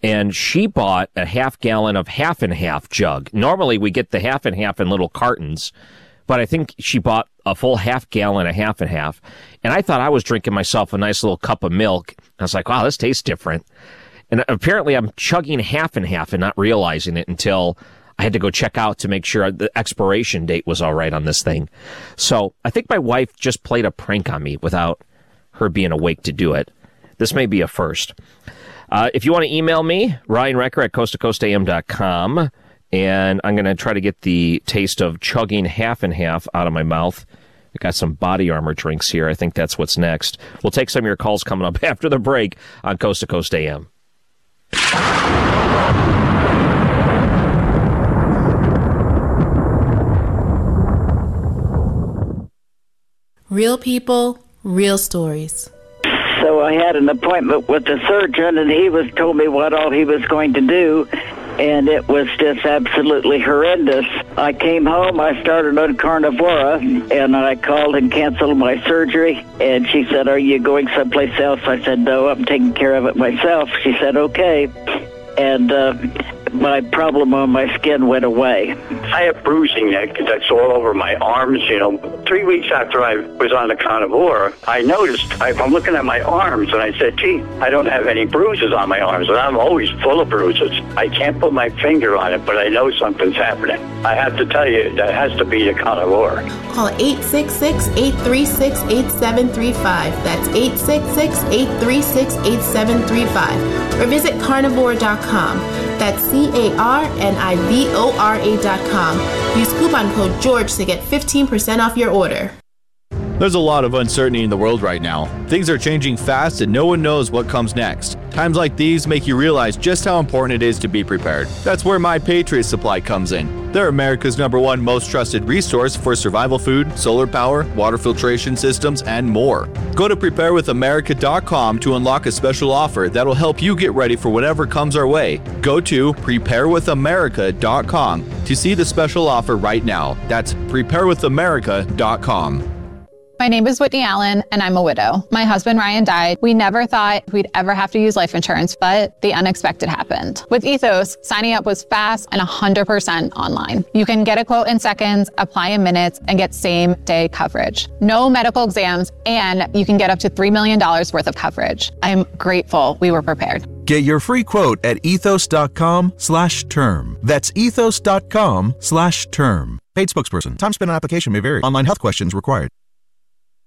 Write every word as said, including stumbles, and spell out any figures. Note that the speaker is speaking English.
And she bought a half gallon of half and half jug. Normally we get the half and half in little cartons, but I think she bought a full half gallon of half and half. And I thought I was drinking myself a nice little cup of milk. I was like, wow, this tastes different. And apparently I'm chugging half and half and not realizing it until I had to go check out to make sure the expiration date was all right on this thing. So I think my wife just played a prank on me without her being awake to do it. This may be a first. Uh, if you want to email me, Ryan Recker at coast to coast a m dot com, and I'm going to try to get the taste of chugging half and half out of my mouth. I got some Body Armor drinks here. I think that's what's next. We'll take some of your calls coming up after the break on Coast to Coast A M. Real people, real stories. So I had an appointment with the surgeon, and he was told me what all he was going to do, and it was just absolutely horrendous. I came home, I started on Carnivora, and I called and canceled my surgery, and she said, are you going someplace else? I said, no, I'm taking care of it myself. She said, okay. And uh, my problem on my skin went away. I have bruising that, that's all over my arms, you know. Three weeks after I was on the Carnivora, I noticed, I, I'm looking at my arms, and I said, gee, I don't have any bruises on my arms, and I'm always full of bruises. I can't put my finger on it, but I know something's happening. I have to tell you, that has to be the Carnivora. Call eight six six, eight three six, eight seven three five. That's eight six six, eight three six, eight seven three five. Or visit carnivore dot com. That's C A R N I V O R A dot com. Use coupon code George to get fifteen percent off your order. There's a lot of uncertainty in the world right now. Things are changing fast and no one knows what comes next. Times like these make you realize just how important it is to be prepared. That's where My Patriot Supply comes in. They're America's number one most trusted resource for survival food, solar power, water filtration systems, and more. Go to prepare with america dot com to unlock a special offer that'll help you get ready for whatever comes our way. Go to prepare with america dot com to see the special offer right now. That's prepare with america dot com. My name is Whitney Allen, and I'm a widow. My husband, Ryan, died. We never thought we'd ever have to use life insurance, but the unexpected happened. With Ethos, signing up was fast and one hundred percent online. You can get a quote in seconds, apply in minutes, and get same-day coverage. No medical exams, and you can get up to three million dollars worth of coverage. I'm grateful we were prepared. Get your free quote at ethos dot com slash term. That's ethos dot com slash term. Paid spokesperson. Time spent on application may vary. Online health questions required.